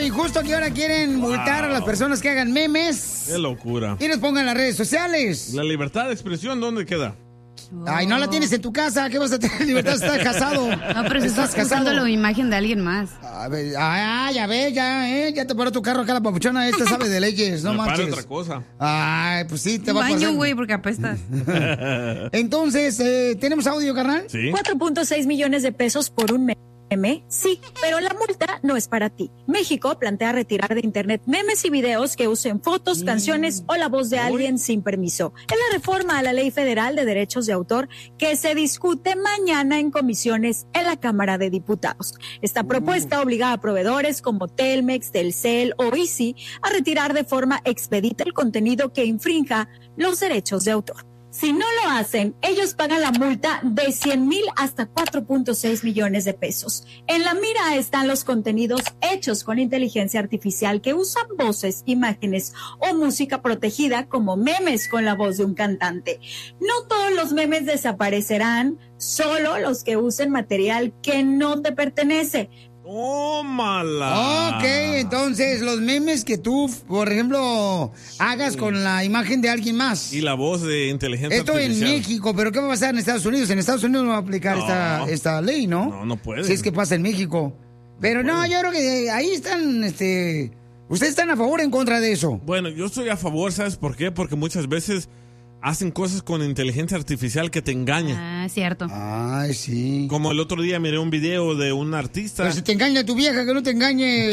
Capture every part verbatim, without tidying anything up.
injusto que ahora quieren multar wow. a las personas que hagan memes. Qué locura. Y los pongan en las redes sociales. La libertad de expresión, ¿dónde queda? Ay, no la tienes en tu casa. ¿Qué vas a tener libertad si estás casado? No, pero si estás usando la imagen de alguien más. A ver, ah, ya ves, ya, eh. Ya te paró tu carro acá la papuchona. Esta sabe de leyes, no Me manches. para otra cosa. Ay, pues sí, te va a pasar. Baño, güey, porque apestas. Entonces, eh, ¿tenemos audio, carnal? Sí. cuatro punto seis millones de pesos por un mes. Meme, sí, pero la multa no es para ti. México plantea retirar de internet memes y videos que usen fotos, canciones o la voz de alguien sin permiso. Es la reforma a la Ley Federal de Derechos de Autor que se discute mañana en comisiones en la Cámara de Diputados. Esta propuesta obliga a proveedores como Telmex, Telcel o Izzi a retirar de forma expedita el contenido que infrinja los derechos de autor. Si no lo hacen, ellos pagan la multa de cien mil hasta cuatro punto seis millones de pesos. En la mira están los contenidos hechos con inteligencia artificial que usan voces, imágenes o música protegida como memes con la voz de un cantante. No todos los memes desaparecerán, solo los que usen material que no te pertenece. ¡Tómala! Ok, entonces los memes que tú, por ejemplo, hagas sí. con la imagen de alguien más. Y la voz de inteligencia Esto artificial. Esto en México, pero ¿qué va a pasar en Estados Unidos? En Estados Unidos no va a aplicar no. esta, esta ley, ¿no? No, no puede. Si es que pasa en México. Pero no, no yo creo que ahí están, este... ¿Ustedes están a favor o en contra de eso? Bueno, yo estoy a favor, ¿sabes por qué? Porque muchas veces hacen cosas con inteligencia artificial que te engañan. Ah, cierto. Ay, sí. Como el otro día miré un video de un artista. Pero si te engaña tu vieja, que no te engañe.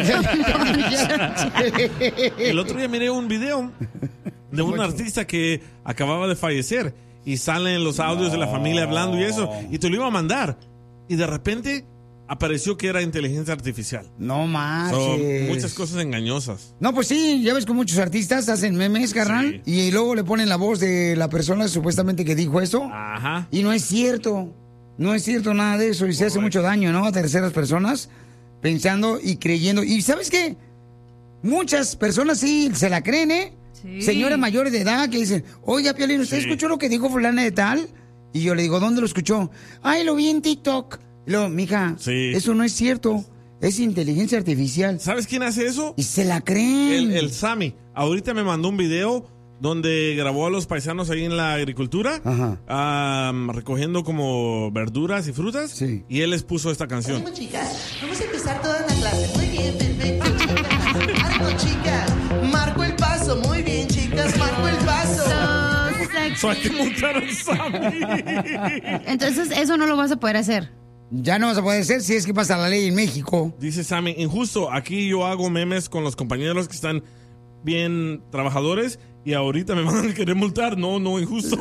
El otro día miré un video de un artista que acababa de fallecer y salen los audios no. de la familia hablando y eso, y te lo iba a mandar. Y de repente apareció que era inteligencia artificial. No más. So, muchas cosas engañosas. No, pues sí, ya ves que muchos artistas hacen memes, carnal, sí. y luego le ponen la voz de la persona supuestamente que dijo eso. Ajá. Y no es cierto. No es cierto nada de eso. Y se hace mucho daño, ¿no? A terceras personas pensando y creyendo. ¿Y sabes qué? Muchas personas sí se la creen, ¿eh? Sí. Señoras mayores de edad que dicen, oiga, Piolín, ¿usted sí. escuchó lo que dijo fulana de tal? Y yo le digo, ¿dónde lo escuchó? Ay, lo vi en TikTok. Y luego, mija, sí. eso no es cierto. Es inteligencia artificial. ¿Sabes quién hace eso? Y se la creen. El, el Sammy. Ahorita me mandó un video donde grabó a los paisanos ahí en la agricultura, um, recogiendo como verduras y frutas. Sí. Y él les puso esta canción. Ánimo, chicas. Vamos a empezar toda la clase. Muy bien, perfecto, chicas. Ánimo, chicas. Marco el paso. Muy bien, chicas. Marco el paso. So hay que montar al Sammy. Entonces, eso no lo vas a poder hacer. Ya no vas a poder hacer si es que pasa la ley en México. Dice Sammy, injusto, aquí yo hago memes con los compañeros que están bien trabajadores y ahorita me van a querer multar. No, no, injusto.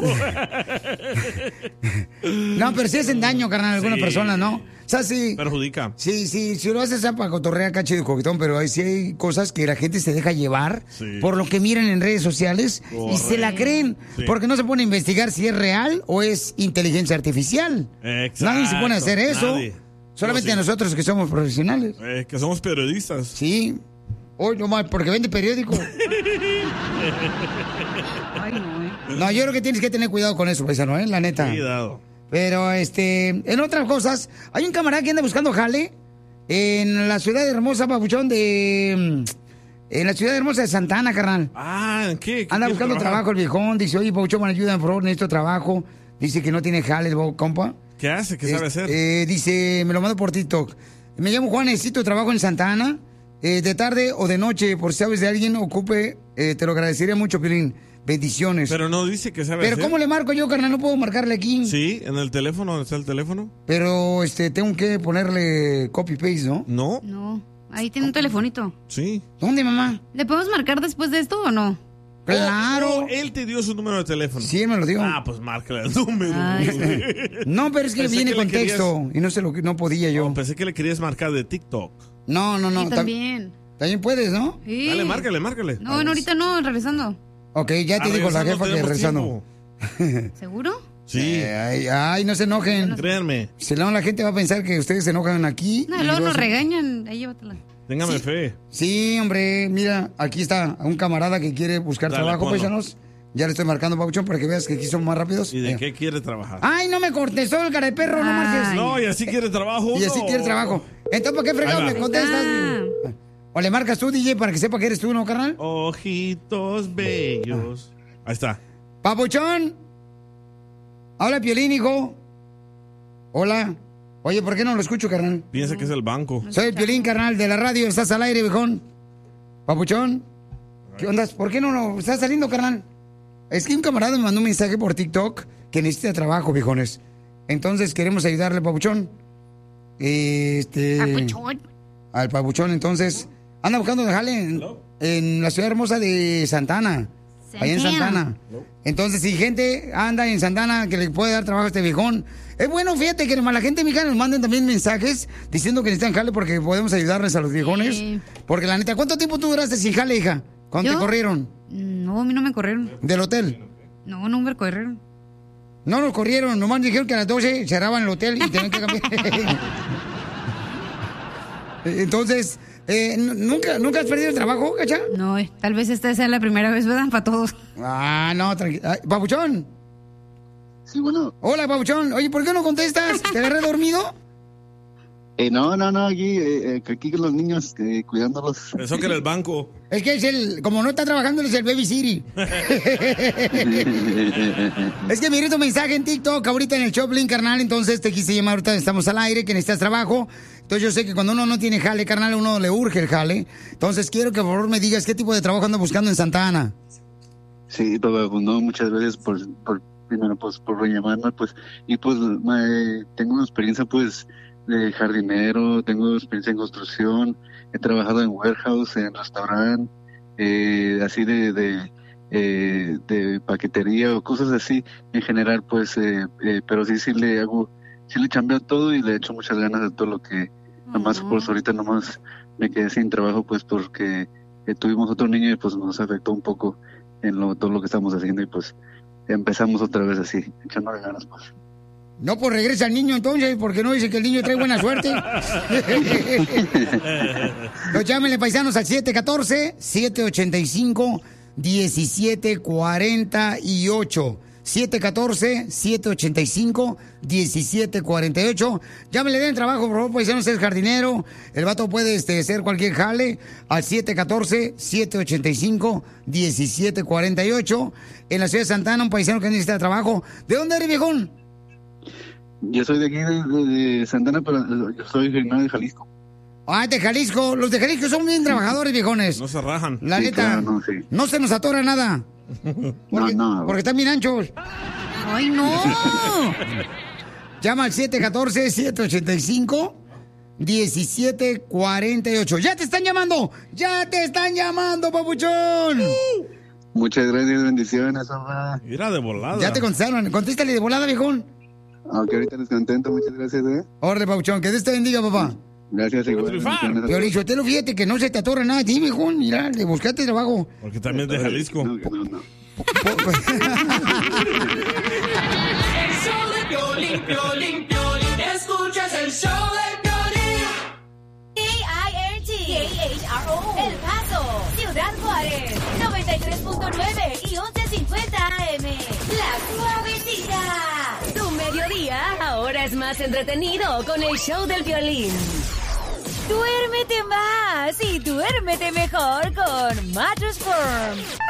No, pero si hacen daño, carnal, a alguna sí. persona, ¿no? O sea, sí. Perjudica. Sí, sí, si lo haces para cotorrear acá chido coquetón, pero ahí sí hay cosas que la gente se deja llevar sí. por lo que miran en redes sociales Correcto. y se la creen, sí. porque no se pone a investigar si es real o es inteligencia artificial. Exacto. Nadie se pone a hacer eso. Nadie. Solamente no, sí. nosotros que somos profesionales. Eh, que somos periodistas. Sí. Hoy no más, porque vende periódico. Ay, no, eh. No, yo creo que tienes que tener cuidado con eso, paisano, ¿eh? La neta. Cuidado. Pero, este, en otras cosas, hay un camarada que anda buscando jale en la ciudad hermosa, papuchón, de... En la ciudad hermosa de Santa Ana, carnal. Ah, ¿en qué? ¿Qué anda buscando trabajar? trabajo el viejón. Dice, oye, papuchón, ayúdame, por favor, necesito trabajo. Dice que no tiene jale, compa. ¿Qué hace? ¿Qué sabe es, hacer? Eh, dice, me lo mando por TikTok. Me llamo Juan, necesito trabajo en Santa Ana. Eh, de tarde o de noche, por si sabes de alguien, ocupe, eh, te lo agradecería mucho, Piolín. Bendiciones. Pero no dice que sabe Pero hacer. ¿cómo le marco yo, carnal? No puedo marcarle aquí. Sí, en el teléfono, ¿dónde está el teléfono? Pero, este, tengo que ponerle copy-paste, ¿no? No. No, ahí tiene un telefonito. Sí. ¿Dónde, mamá? ¿Le podemos marcar después de esto o no? ¡Claro! Oh, oh, él te dio su número de teléfono. Sí, él me lo dio. Ah, pues márcale el número. No, pero es que Pensé viene que con le querías... texto y no sé lo que no podía yo. Oh, pensé que le querías marcar de TikTok. No, no, no. Sí, también. También puedes, ¿no? Sí. Dale, márcale, márcale. No, no, ahorita no, regresando. Ok, ya te ah, dijo la jefa que regresando. ¿Seguro? Sí. Eh, ay, ay, no se enojen. No, créanme. Si no, la gente va a pensar que ustedes se enojan aquí. No, luego nos regañan. Ahí llévatela. Téngame sí. fe. Sí, hombre, mira, aquí está un camarada que quiere buscar Dale, trabajo, ponlo. Paisanos. Ya le estoy marcando, Pabuchón, para que veas que aquí son más rápidos. ¿Y de Mira. qué quiere trabajar? Ay, no me cortesó el cara de perro, no marches. No, y así quiere trabajo. Y así no. quiere trabajo. Entonces, ¿para qué fregado me contestas? Ah. O le marcas tú, D J, para que sepa que eres tú, ¿no, carnal? Ojitos bellos. Ahí está. Papuchón. Habla Piolín, hijo. Hola. Oye, ¿por qué no lo escucho, carnal? Piensa que es el banco. Soy el Piolín, carnal, de la radio. Estás al aire, viejón. Papuchón. ¿Qué onda? ¿Por qué no, no estás saliendo, carnal? Es que un camarada me mandó un mensaje por TikTok que necesita trabajo, viejones. Entonces queremos ayudarle, Papuchón. Este... Papuchón. Al Papuchón, entonces... Anda buscando jale en, en la ciudad hermosa de Santana. Allá en Santana. Entonces, si gente anda en Santana que le puede dar trabajo a este viejón, es bueno, fíjate que nomás la gente, mija, nos manden también mensajes diciendo que necesitan jale porque podemos ayudarles a los viejones. Sí. Porque la neta, ¿cuánto tiempo tú duraste sin jale, hija? ¿Cuándo te corrieron? No, a mí no me corrieron. ¿Del hotel? No, no me corrieron. No nos corrieron, nomás dijeron que a las doce cerraban el hotel y tenían que cambiar. Entonces... Eh, ¿nunca, ¿Nunca has perdido el trabajo, cacha? No, eh, tal vez esta sea la primera vez, ¿verdad? Para todos. Ah, no, tranquilo. Papuchón. Sí, bueno. Hola, Papuchón. Oye, ¿por qué no contestas? ¿Te agarré dormido? Eh, no, no, no, aquí, eh, aquí con los niños, eh, cuidándolos. Pensó que era el banco. Es que es el, como no está trabajando, es el Baby City. Es que miré tu mensaje en TikTok ahorita en el Choplin, carnal, entonces te quise llamar ahorita, estamos al aire, que necesitas trabajo. Entonces yo sé que cuando uno no tiene jale, carnal, a uno le urge el jale. Entonces quiero que por favor me digas qué tipo de trabajo ando buscando en Santa Ana. Sí, papá, pues no, muchas gracias por, por primero, pues, por llamarme, pues, y pues, me, tengo una experiencia, pues, de jardinero, tengo experiencia en construcción, he trabajado en warehouse, en restaurante, eh, así de, de, eh, de paquetería o cosas así, en general, pues, eh, eh, pero sí, sí le hago, sí le chambeo todo y le echo muchas ganas de todo lo que, uh-huh. Nomás, pues, ahorita nomás me quedé sin trabajo, pues, porque eh, tuvimos otro niño y, pues, nos afectó un poco en lo, todo lo que estamos haciendo y, pues, empezamos otra vez así, echándole ganas, pues. No, pues regresa el niño entonces, porque no dice que el niño trae buena suerte. Los llámenle, paisanos, al siete uno cuatro, siete ocho cinco, uno siete cuatro ocho. siete uno cuatro, siete ocho cinco, uno siete cuatro ocho. Llámenle, den trabajo, por favor, paisanos, es jardinero. El vato puede este, hacer cualquier jale al siete uno cuatro, siete ocho cinco, uno siete cuatro ocho. En la ciudad de Santa Ana, un paisano que necesita trabajo. ¿De dónde eres, viejón? Yo soy de aquí, de, de, de Santana, pero yo soy original de Jalisco. Ah, de Jalisco. Los de Jalisco son bien trabajadores, viejones. No se rajan. La sí, neta, claro, no, sí. No se nos atora nada. Porque, no, no. Porque están bien anchos. ¡Ay, no! Llama al siete uno cuatro, siete ocho cinco, uno siete cuatro ocho. ¡Ya te están llamando! ¡Ya te están llamando, papuchón! Uh. Muchas gracias, bendiciones, papá. Mira, de volada. Ya te contestaron. Contéstale de volada, viejón. Aunque ahorita les contento, muchas gracias, ¿eh? Órale, papuchón, que Dios te bendiga, papá. Gracias, igual. Pero dicho, te lo fíjate que no se te atorra nada a ti, viejón. Mira, le buscaste trabajo. Porque también es de Jalisco. No, no, no. El show de Piolín, Piolín, Piolín. Escuchas el show de Piolín. K I R T K H R O El Paso, Ciudad Juárez, noventa y tres punto nueve y once cincuenta A M. La Suavecita. Tu mediodía ahora es más entretenido con el show del Piolín. Duérmete más y duérmete mejor con Mattress Firm.